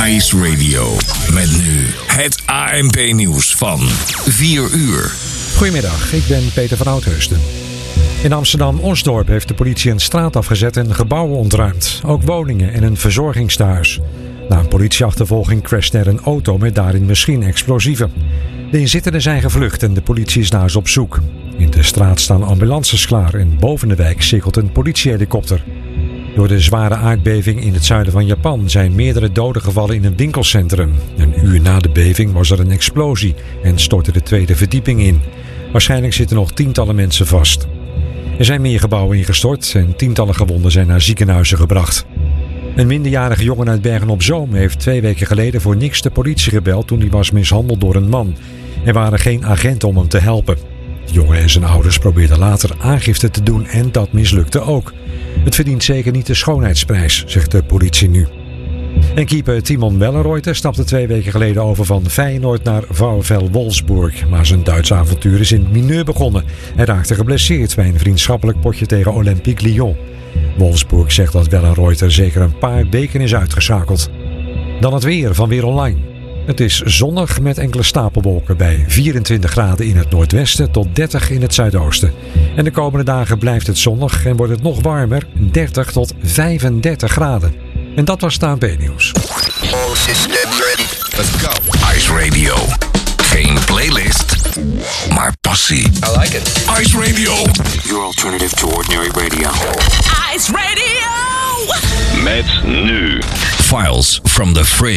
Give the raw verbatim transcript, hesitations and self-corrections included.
Ice Radio. Met nu het A N P-nieuws van vier uur. Goedemiddag, ik ben Peter van Oudheusden. In Amsterdam-Osdorp heeft de politie een straat afgezet en gebouwen ontruimd. Ook woningen en een verzorgingstehuis. Na een politieachtervolging crashte er een auto met daarin misschien explosieven. De inzittenden zijn gevlucht en de politie is naar eens op zoek. In de straat staan ambulances klaar en boven de wijk cirkelt een politiehelikopter. Door de zware aardbeving in het zuiden van Japan zijn meerdere doden gevallen in een winkelcentrum. Een uur na de beving was er een explosie en stortte de tweede verdieping in. Waarschijnlijk zitten nog tientallen mensen vast. Er zijn meer gebouwen ingestort en tientallen gewonden zijn naar ziekenhuizen gebracht. Een minderjarige jongen uit Bergen-op-Zoom heeft twee weken geleden voor niks de politie gebeld toen hij was mishandeld door een man. Er waren geen agenten om hem te helpen. De jongen en zijn ouders probeerden later aangifte te doen en dat mislukte ook. Het verdient zeker niet de schoonheidsprijs, zegt de politie nu. En keeper Timon Wellenreuter stapte twee weken geleden over van Feyenoord naar VfL Wolfsburg. Maar zijn Duitse avontuur is in mineur begonnen. Hij raakte geblesseerd bij een vriendschappelijk potje tegen Olympique Lyon. Wolfsburg zegt dat Wellenreuter zeker een paar weken is uitgeschakeld. Dan het weer van Weer Online. Het is zonnig met enkele stapelwolken bij vierentwintig graden in het noordwesten tot dertig in het zuidoosten. En de komende dagen blijft het zonnig en wordt het nog warmer, dertig tot vijfendertig graden. En dat was het A N P-nieuws. All systems ready. Let's go. Ice Radio. Geen playlist, maar passie. I like it. Ice Radio. Your alternative to ordinary radio. Ice Radio! Met nu Files from the Fridge.